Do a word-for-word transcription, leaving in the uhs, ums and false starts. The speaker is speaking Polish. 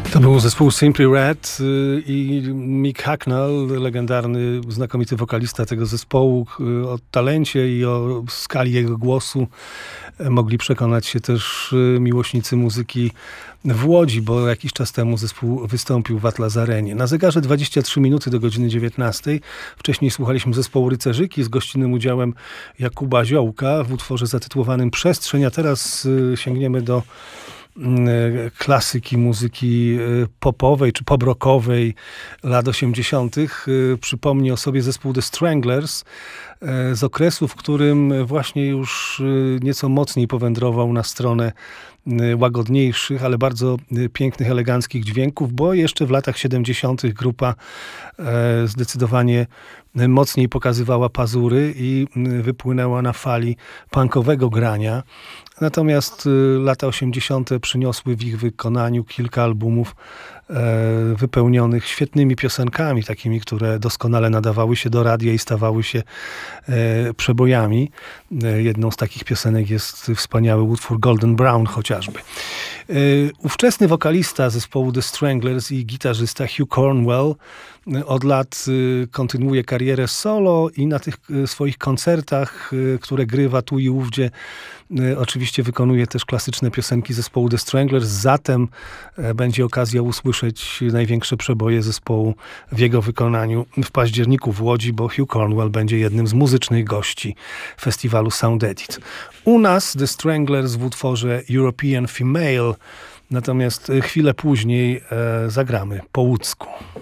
To był zespół Simply Red i Mick Hucknall, legendarny, znakomity wokalista tego zespołu. O talencie i o skali jego głosu mogli przekonać się też miłośnicy muzyki w Łodzi, bo jakiś czas temu zespół wystąpił w Atlas Arenie. Na zegarze dwadzieścia trzy minuty do godziny dziewiętnastej. Wcześniej słuchaliśmy zespołu Rycerzyki z gościnnym udziałem Jakuba Ziołka w utworze zatytułowanym Przestrzeń, a teraz sięgniemy do klasyki muzyki popowej czy pobrockowej lat osiemdziesiątych. Przypomni o sobie zespół The Stranglers z okresu, w którym właśnie już nieco mocniej powędrował na stronę łagodniejszych, ale bardzo pięknych, eleganckich dźwięków, bo jeszcze w latach siedemdziesiątych grupa zdecydowanie mocniej pokazywała pazury i wypłynęła na fali punkowego grania. Natomiast lata osiemdziesiąte przyniosły w ich wykonaniu kilka albumów wypełnionych świetnymi piosenkami, takimi, które doskonale nadawały się do radia i stawały się przebojami. Jedną z takich piosenek jest wspaniały utwór Golden Brown chociażby. Ówczesny wokalista zespołu The Stranglers i gitarzysta Hugh Cornwell od lat kontynuuje karierę solo i na tych swoich koncertach, które grywa tu i ówdzie, oczywiście wykonuje też klasyczne piosenki zespołu The Stranglers. Zatem będzie okazja usłyszeć największe przeboje zespołu w jego wykonaniu w październiku w Łodzi, bo Hugh Cornwell będzie jednym z muzycznych gości festiwalu Sound Edit. U nas The Stranglers w utworze European Female, natomiast chwilę później e, zagramy po łódzku.